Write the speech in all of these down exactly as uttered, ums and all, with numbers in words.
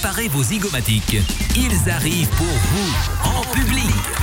Préparez vos zygomatiques. Ils arrivent pour vous, en public.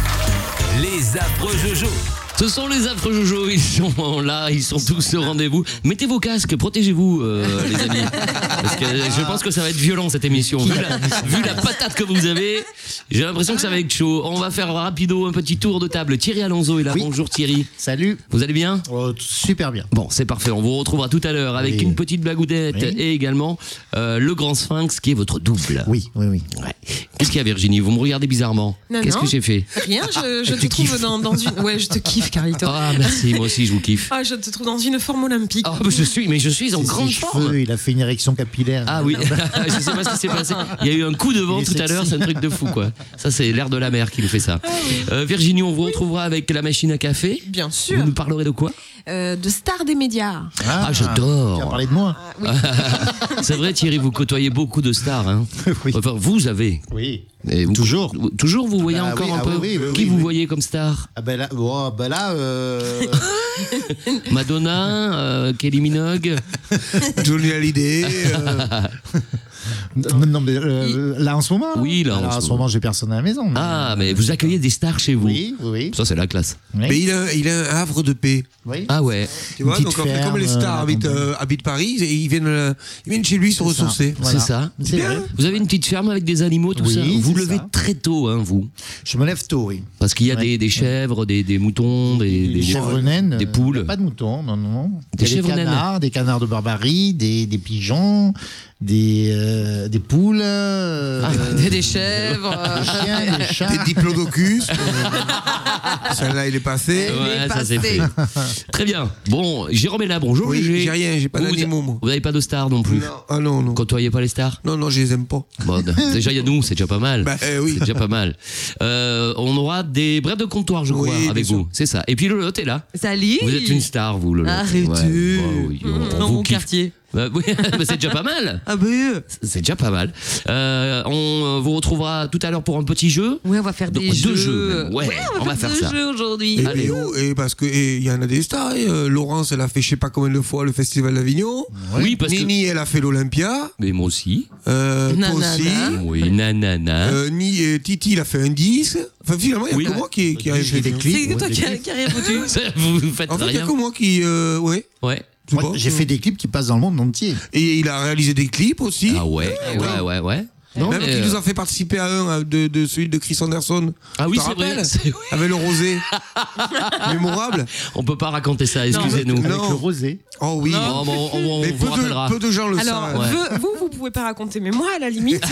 Les affreux Jojo. Ce sont les affreux Jojo, ils sont là, ils sont tous au rendez-vous. Mettez vos casques, protégez-vous euh, les amis. Parce que je pense que ça va être violent cette émission. Vu la, vu la patate que vous avez, j'ai l'impression que ça va être chaud. On va faire rapido un petit tour de table. Thierry Alonso est là, oui. Bonjour Thierry. Salut. Vous allez bien ? Oh, super bien. Bon, c'est parfait, on vous retrouvera tout à l'heure avec oui. une petite blagoudette oui. et également euh, le grand sphinx qui est votre double. Oui, oui, oui. Ouais. Qu'est-ce qu'il y a Virginie ? Vous me regardez bizarrement. Non, Qu'est-ce non. que j'ai fait ? Rien, je, je te trouve dans, dans une... Ouais, je te kiffe Carlito. Ah merci, moi aussi je vous kiffe. Ah, je te trouve dans une forme olympique. Ah, je suis, mais je suis en c'est grande forme. Cheveux, il a fait une érection capillaire. Ah oui, je sais pas ce qui s'est passé. Il y a eu un coup de vent tout sexy. À l'heure, c'est un truc de fou quoi. Ça c'est l'air de la mer qui nous fait ça. Ah, oui. euh, Virginie, on vous oui. retrouvera avec la machine à café. Bien sûr. Vous nous parlerez de quoi ? euh, De stars des médias. Ah, ah j'adore. Tu as parlé de moi. Ah, oui. C'est vrai Thierry, vous côtoyez beaucoup de stars. Hein. Oui. Enfin, vous avez. Oui. Et vous, toujours. Vous, toujours, vous voyez bah, encore oui, un ah, peu. Oui, oui, qui oui, vous oui. voyez comme star ? Ah ben là, oh, ben là euh... Madonna, euh, Kelly Minogue, Johnny Hallyday. Euh... non, non, mais euh, là en ce moment. Oui, là. Alors, en ce moment, j'ai personne à la maison. Mais... Ah, mais vous accueillez des stars chez vous. Oui, oui. Ça, c'est la classe. Oui. Mais il a, il a un havre de paix. Oui. Ah ouais. Tu vois, donc ferme, comme les stars euh, habitent, euh, habitent Paris, et ils viennent, euh, ils viennent chez lui se ressourcer. Voilà. C'est ça. C'est bien. Vous avez une petite ferme avec des animaux, tout oui, ça. Vous levez ça. très tôt, hein, vous. Je me lève tôt, oui. Parce qu'il y a ouais. des, des chèvres, des, des moutons, des, des, des chèvres naines, des poules. Euh, pas de moutons, non, non. Des chèvres des canards, naines. des canards de Barbarie, des, des pigeons, des, euh, des poules, euh, ah, euh, des, des chèvres, des chiens, des chats, des diplodocus. Celle-là, il est passé. Ouais, ça c'est fait. Très bien. Bon, Jérôme est là. Bonjour. Oui, j'ai rien, j'ai pas d'animaux, moi. Vous n'avez pas de stars non plus. Non. Ah non, non. Côtoyez pas les stars. Non, non, je les aime pas. Bon, déjà il y a nous, c'est déjà pas mal. Bah, euh, oui. C'est déjà pas mal. Euh, on aura des brèves de comptoir, je oui, crois, avec vous. Sûr. C'est ça. Et puis Lolotte est là. Salut. Vous êtes une star, vous, Lolotte. Arrêtez. Ouais. Oh, oui, on, dans on mon kiffe. quartier. Bah, oui, mais c'est déjà pas mal. Ah bah oui. C'est déjà pas mal. Euh, on vous retrouvera tout à l'heure pour un petit jeu. Ouais, on va faire des Donc, jeux. Deux jeux. Ouais, ouais, on va on va faire, faire deux ça. jeux aujourd'hui. Et, Allez. et, et parce que il y en a des stars. Et, euh, Laurence, elle a fait je sais pas combien de fois le Festival d'Avignon. Ouais. Oui, parce Nini, que... elle a fait l'Olympia. Mais moi aussi. Euh, toi aussi. Oui, nanana. Euh, ni, euh, Titi, il a fait un disque. Enfin, finalement, il y a oui, que moi qui, qui a fait des clips. C'est que toi qui a, qui a rien foutu. Vous faites en fait, il rien. y a que moi qui, euh, ouais. Ouais. Moi, j'ai fait des clips qui passent dans le monde entier. Et il a réalisé des clips aussi. Ah ouais, ouais, ouais, ouais. ouais. Non, Même mais qui euh... nous a fait participer à un de, de celui de Chris Anderson. Ah oui, c'est vrai. Avec le rosé. Mémorable. On peut pas raconter ça, excusez-nous. Non. Avec le rosé. Oh oui. Non, bon, on, on, mais on vous peu, rappellera. de, peu de gens le Alors, savent. Ouais. vous, vous pouvez pas raconter, mais moi, à la limite.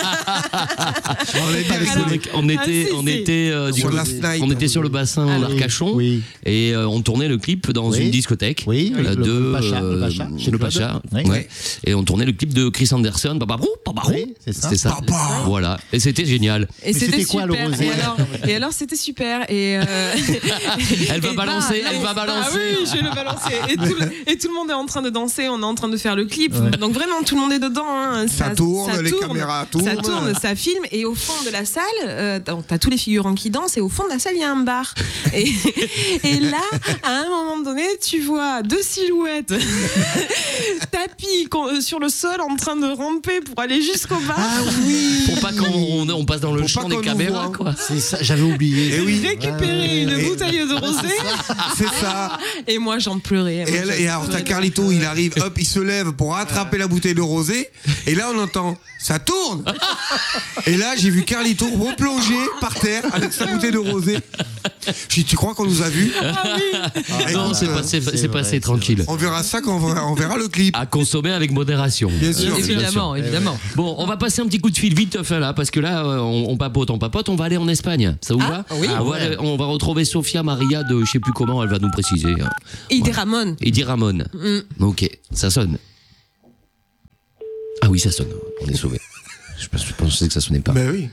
on était, Alors, on était, ah, si, on si. était, euh, sur, du la coup, Fnight, on était sur le bassin ah, d'Arcachon oui. et euh, on tournait le clip dans oui. une discothèque oui, oui, euh, le, de le Pacha, euh, le Pacha, chez le Pacha. Oui. Ouais. Et on tournait le clip de Chris Anderson. Babarou, babarou. Oui, c'est ça. C'était ça. Papa. Voilà. Et c'était génial. Et Mais c'était, c'était super. quoi, le rosé et alors, et alors, c'était super. Et euh... Elle va et balancer, bah, elle va balancer. Ah oui, je vais le balancer. Et tout, le, et tout le monde est en train de danser. On est en train de faire le clip. Ouais. Donc vraiment, tout le monde est dedans. Hein. Ça, ça tourne, ça les tourne, caméras tournent. Ça tourne, ça filme. Et au fond de la salle, euh, t'as tous les figurants qui dansent. Et au fond de la salle, il y a un bar. Et, et là, à un moment donné, tu vois deux silhouettes tapis sur le sol en train de ramper pour aller jusqu'au bar. Ah oui. Pour pas qu'on on, on passe dans le pour champ des caméras, quoi. C'est ça, j'avais oublié. Et oui. Récupérer une et bouteille de rosé. C'est ça. Et moi, j'en pleurais. Et, elle, et alors, t'as Carlito, il arrive, hop, il se lève pour rattraper la bouteille de rosé. Et là, on entend, ça tourne. Et là, j'ai vu Carlito replonger par terre avec sa bouteille de rosé. J'ai dit, tu crois qu'on nous a vus? Ah oui. Ah, non, c'est passé, c'est c'est passé tranquille. On verra ça quand on verra, on verra le clip. À consommer avec modération. Bien sûr. Évidemment, évidemment. Bon, on va passer un petit coup de fil vite fait là, parce que là, on, on papote, on papote, on va aller en Espagne. Ça vous ah, va? Oui. on, va aller, on va retrouver Sofia Maria de je sais plus comment, elle va nous préciser. Et Idi Ramon. Idi Ramon. Mm. Ok, ça sonne. Ah oui, ça sonne. On est sauvés. Je pensais que ça sonnait pas. Ben oui.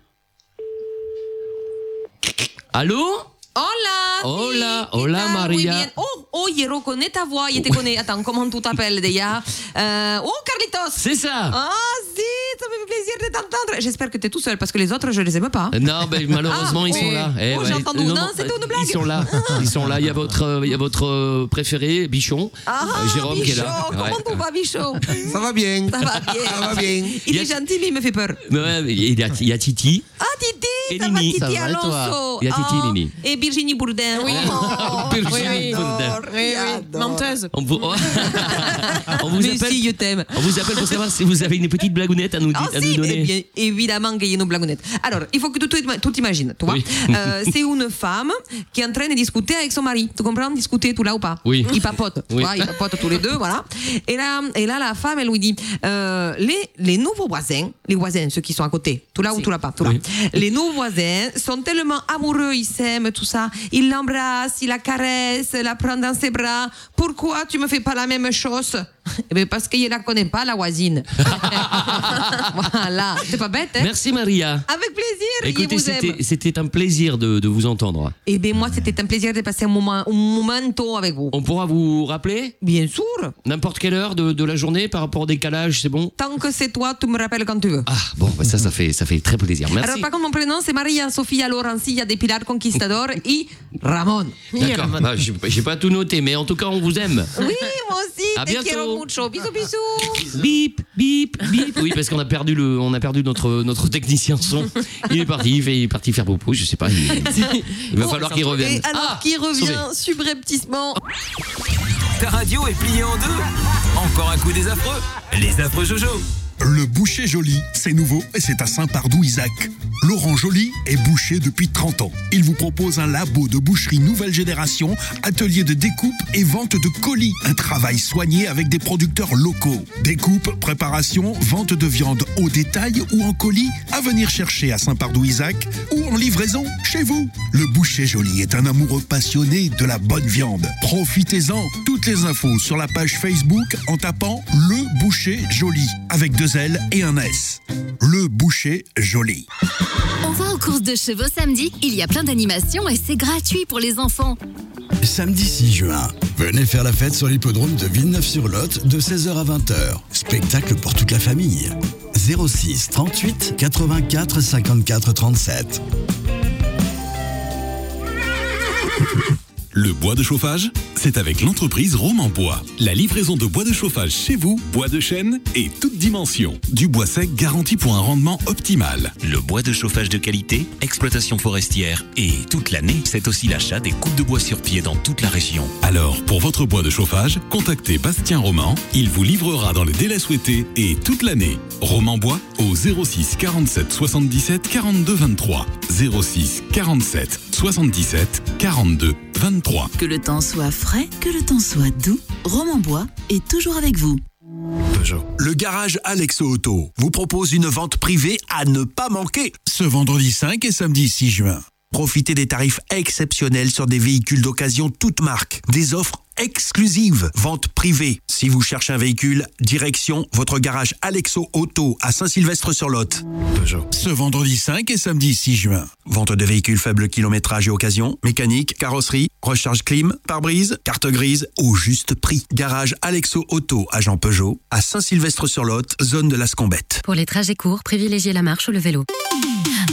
Allô? Hola. Hola, sí, hola María. Muy bien. Oh, oye, reconnais ta voix. Je te connais. Attends, comment tu t'appelles déjà? euh, Oh, Carlitos. C'est ça. Ah, si, ça me fait plaisir de t'entendre. J'espère que t'es tout seul parce que les autres, je les aime pas. Non, ben, malheureusement, Ah, ils sont oui. là. Oh, j'ai entendu. Non, c'était une blague. Ils sont là. Ils sont là. Il y a votre, euh, il y a votre euh, préféré, Bichon. Ah, Euh, Jérôme qui est là. Bichon, Ouais. comment tu vas, Bichon? Ça va bien. Ça va bien. Ça va bien. Il Y a- est gentil, mais il me fait peur. Ouais, il y a, il y a Titi. Ah, Titi, Et ça Nini. va, Titi Ça va, et toi Alonso. Il y a Titi Ah, et Nini. Et Virginie Bourdin. Oui. Virginie Bourdin. Oui, oui. Menteuse. On vous, on vous Mais appelle, si, je t'aime. on vous appelle pour savoir si vous avez une petite blagounette à nous, Ah à si, nous donner. eh bien, évidemment qu'il y a une blagounette. Alors, il faut que tu, tu, tu t'imagines, tu vois. Oui. Euh, c'est une femme qui est en train de discuter avec son mari. Tu comprends? Discuter, tout là ou pas? Oui. Ils papotent, tu Oui. vois, ils papotent tous les deux, voilà. Et là, et là la femme, elle lui dit, euh, les, les nouveaux voisins, les voisins, ceux qui sont à côté, tout là ou tout là pas, tout là. Oui. Les nouveaux voisins sont tellement amoureux, ils s'aiment, tout ça. Ils l'embrassent, ils la caressent, la prennent dans ses bras. Pourquoi tu me fais pas la même chose? Eh bien, parce qu'il la connaît pas, la voisine. Voilà. C'est pas bête, hein? Merci Maria. Avec plaisir, Écoutez, il vous aime. c'était, c'était un plaisir de, de vous entendre. Eh bien, moi, c'était un plaisir de passer un moment, un momento avec vous. On pourra vous rappeler Bien sûr. n'importe quelle heure de, de la journée par rapport au décalage, c'est bon? Tant que c'est toi, tu me rappelles quand tu veux. Ah bon, bah ça, ça fait, ça fait très plaisir. Merci. Alors, par contre, mon prénom, c'est Maria Sofia Lorencilla de Pilar Conquistador et Ramon. D'accord. Bah, j'ai, j'ai pas tout noté, mais en tout cas, on vous aime. Oui, moi aussi. À te bientôt. quiero mucho. Bisous, bisous. Bip, bip, bip. Oui, parce qu'on a perdu le, on a perdu notre, notre technicien son. Il est parti, il fait- il est parti faire popo, je sais pas. Il, il va falloir qu'il revienne. Et alors, Ah, qui revient sauvé. subrepticement. Ta radio est pliée en deux. Encore un coup des affreux. Les affreux Jojo. Le boucher Joly, c'est nouveau et c'est à Saint-Pardoux-Isaac. Laurent Joly est boucher depuis trente ans. Il vous propose un labo de boucherie nouvelle génération, atelier de découpe et vente de colis. Un travail soigné avec des producteurs locaux. Découpe, préparation, vente de viande au détail ou en colis, à venir chercher à Saint-Pardoux-Isaac ou en livraison chez vous. Le boucher Joly est un amoureux passionné de la bonne viande. Profitez-en. Toutes les infos sur la page Facebook en tapant Le Boucher Joly avec deux L et un S. Le Boucher Joly. On va aux courses de chevaux samedi, il y a plein d'animations et c'est gratuit pour les enfants. Samedi six juin, venez faire la fête sur l'hippodrome de Villeneuve-sur-Lot de seize heures à vingt heures. Spectacle pour toute la famille. zéro six trente-huit quatre-vingt-quatre cinquante-quatre trente-sept. Le bois de chauffage, c'est avec l'entreprise Roman Bois. La livraison de bois de chauffage chez vous, bois de chêne et toute dimension. Du bois sec garanti pour un rendement optimal. Le bois de chauffage de qualité, exploitation forestière et toute l'année, c'est aussi l'achat des coupes de bois sur pied dans toute la région. Alors, pour votre bois de chauffage, contactez Bastien Roman. Il vous livrera dans les délais souhaités et toute l'année. Roman Bois au zéro six quarante-sept soixante-dix-sept quarante-deux vingt-trois. zéro six quarante-sept soixante-dix-sept quarante-deux vingt-trois. Que le temps soit frais, que le temps soit doux, Roman Bois est toujours avec vous. Le garage Alexo Auto vous propose une vente privée à ne pas manquer ce vendredi cinq et samedi six juin. Profitez des tarifs exceptionnels sur des véhicules d'occasion toutes marques. Des offres exclusives. Vente privée. Si vous cherchez un véhicule, direction votre garage Alexo Auto à Saint-Sylvestre-sur-Lot. Ce vendredi cinq et samedi six juin. Vente de véhicules faible kilométrage et occasion, mécanique, carrosserie, recharge clim, pare-brise, carte grise, au juste prix. Garage Alexo Auto à Jean Peugeot, à Saint-Sylvestre-sur-Lot, zone de la Scombette. Pour les trajets courts, privilégiez la marche ou le vélo.